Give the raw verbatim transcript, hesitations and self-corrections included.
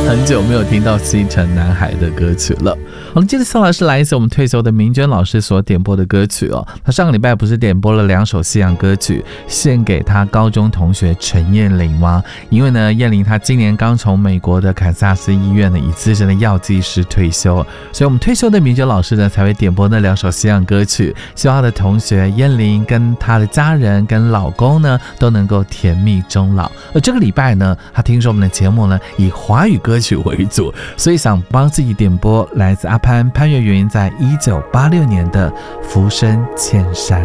很久没有听到西城男孩的歌曲了。我们接着下来是来自我们退休的明娟老师所点播的歌曲哦。他上个礼拜不是点播了两首西洋歌曲，献给他高中同学陈燕玲吗？因为呢，燕玲她今年刚从美国的堪萨斯医院呢以资深的药剂师退休，所以我们退休的明娟老师呢才会点播那两首西洋歌曲，希望他的同学燕玲跟她的家人跟老公呢都能够甜蜜终老。而这个礼拜呢，他听说我们的节目呢以华语歌曲为主，所以想帮自己点播来自阿潘潘越云在一九八六年的《浮生千山》。